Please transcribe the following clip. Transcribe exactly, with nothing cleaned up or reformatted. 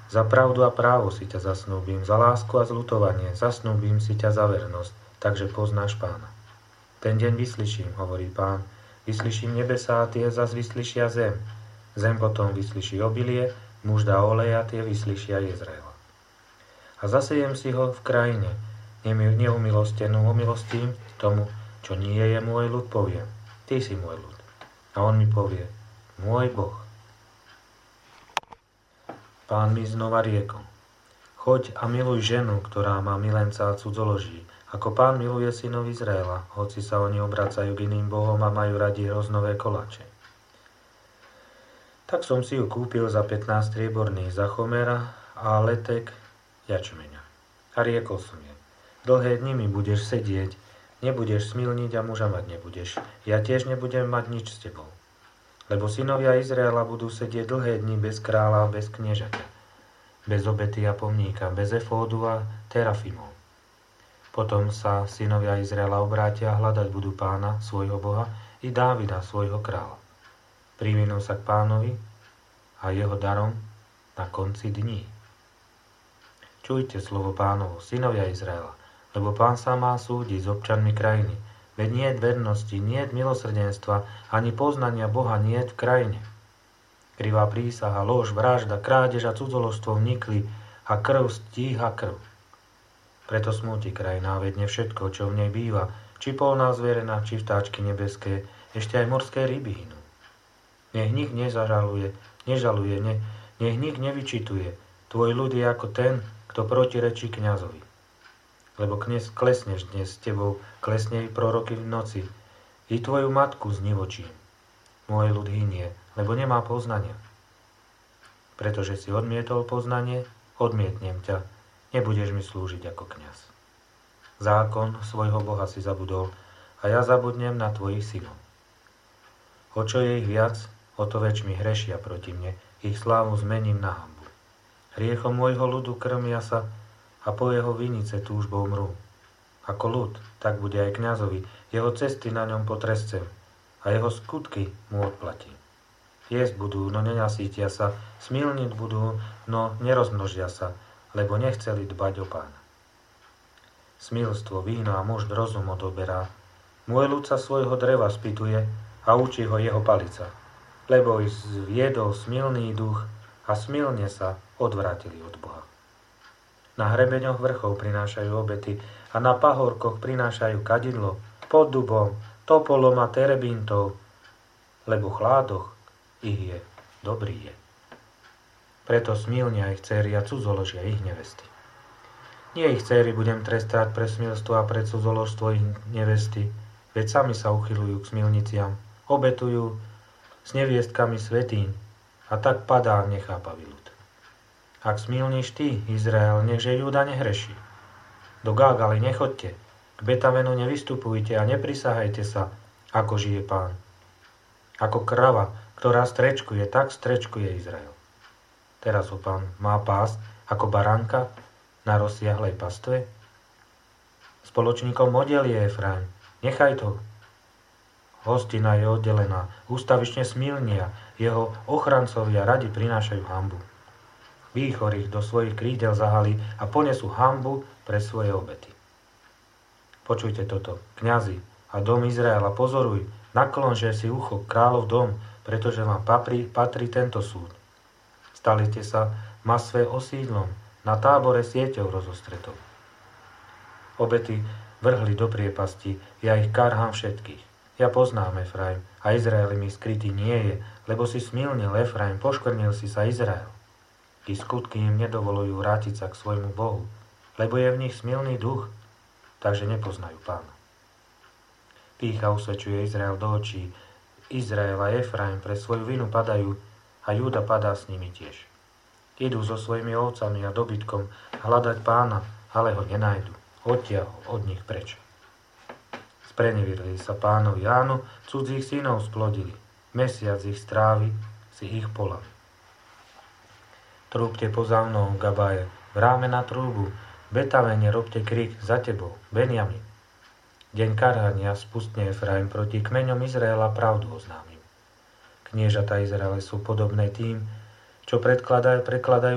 Za pravdu a právo si ťa zasnúbim, za lásku a zľutovanie, zasnúbim si ťa za vernosť, takže poznáš Pána. Ten deň vyslyším, hovorí Pán, vyslyším nebesá a tie zas vyslyšia zem. Zem potom vyslyší obilie, muž dá olej a tie vyslyšia Jezraela. A zasejem si ho v krajine, neumilostenú omilostím tomu, čo nie je môj ľud, poviem. Ty si môj ľud. A on mi povie, môj Boh. Pán mi znova riekol, choď a miluj ženu, ktorá má milenca a cudzoloží, ako Pán miluje synov Izraela, hoci sa oni obracajú k iným bohom a majú radi hroznové koláče. Tak som si ju kúpil za pätnásť strieborných za chomera a letek jačmeňa. A riekol som jej, dlhé dni mi budeš sedieť, nebudeš smilniť a muža mať nebudeš. Ja tiež nebudem mať nič s tebou. Lebo synovia Izraela budú sedieť dlhé dni bez kráľa a bez kniežaťa, bez obety a pomníka, bez efódu a terafimov. Potom sa synovia Izraela obrátia a hľadať budú Pána, svojho Boha, i Dávida, svojho kráľa. Privinú sa k Pánovi a jeho darom na konci dní. Čujte slovo Pánovo, synovia Izraela, lebo Pán sa má súdiť s občanmi krajiny. Veď niet vernosti, niet milosrdenstva, ani poznania Boha niet v krajine. Krivá prísaha, lož, vražda, krádež a cudzoložstvo vnikli a krv stíha krv. Preto smúti krajina, veď ne všetko, čo v nej býva, či polná zverena, či vtáčky nebeské, ešte aj morské ryby hynú. Nech nik nezažaluje, nežaluje, ne, nech nik nevyčituje. Tvoj ľud je ako ten, kto protirečí kňazovi. Lebo knes klesneš dnes s tebou, klesne i proroky v noci, i tvoju matku znivočím. Môj ľud hynie, lebo nemá poznania. Pretože si odmietol poznanie, odmietnem ťa, nebudeš mi slúžiť ako kňaz. Zákon svojho Boha si zabudol a ja zabudnem na tvojich synov. O čo je ich viac, o to väčšmi hrešia proti mne, ich slávu zmením na hanbu. Hriechom môjho ľudu krmia sa, a po jeho vinice túžbou mrú. Ako ľud, tak bude aj kňazovi, jeho cesty na ňom potrescem a jeho skutky mu odplatí. Jesť budú, no nenasítia sa, smilniť budú, no nerozmnožia sa, lebo nechceli dbať o Pána. Smilstvo, víno a muž rozum odoberá. Môj ľud sa svojho dreva spýtuje a učí ho jeho palica, lebo ich zviedol smilný duch a smilne sa odvrátili od Boha. Na hrebeňoch vrchov prinášajú obety a na pahorkoch prinášajú kadidlo, pod dubom, topolom a terebintou, lebo chládoch ich je, dobrý je. Preto smilnia ich dcéry a cudzoložia ich nevesty. Nie ich dcéry budem trestať pre smilstvo a pre cudzoložstvo ich nevesty, veď sami sa uchyľujú k smilniciam, obetujú s neviestkami svätýň a tak padá nechápavý ľud. Ak smilníš ty, Izrael, nechže Júda nehreší. Do Gágali nechoďte, k Betavenu nevystupujte a neprisahajte sa, ako žije Pán. Ako krava, ktorá strečkuje, tak strečkuje Izrael. Teraz ho Pán má pásť ako baránka na rozsiahlej pastve. Spoločníkom oddel je Efraim, nechaj to. Hostina je oddelená, ústavične smilnia, jeho ochrancovia radi prinášajú hanbu. Výchor ich do svojich krídel zahali a ponesú hanbu pre svoje obety. Počujte toto, kňazi a dom Izraela, pozoruj, naklonže si ucho kráľov dom, pretože vám patrí, patrí tento súd. Stalite sa Masve osídlom, na Tábore sieťou rozostretou. Obety vrhli do priepasti, ja ich karhám všetkých. Ja poznám Efraim a Izrael mi skrytý nie je, lebo si smilnil Efraim, poškvrnil si sa Izrael. I skutky im nedovolujú vrátiť sa k svojmu Bohu, lebo je v nich smilný duch, takže nepoznajú Pána. Pýcha usvedčuje Izrael do očí, Izrael a Efraim pre svoju vinu padajú a Júda padá s nimi tiež. Idú so svojimi ovcami a dobytkom hľadať Pána, ale ho nenajdu. Odtiaľ od nich preč. Sprenevirili sa Pánovi, áno, cudzích synov splodili, mesiac ich strávi si ich polami. Trúbte poza mnou, Gabaje, vráme na trúbu, Betavene, robte krik za tebou, Benjamin. Deň karhania spustne Efraim proti kmeňom Izraela, pravdu oznámim. Kniežatá Izraele sú podobné tým, čo predkladajú, prekladajú